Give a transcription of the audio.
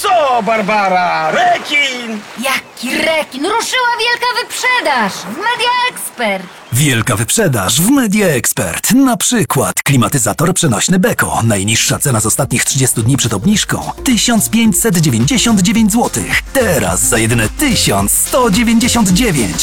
Co, Barbara? Rekin! Jaki rekin! Ruszyła wielka wyprzedaż w Media Expert. Wielka wyprzedaż w Media Expert. Na przykład klimatyzator przenośny Beko. Najniższa cena z ostatnich 30 dni przed obniżką 1599 zł. Teraz za jedyne 1199.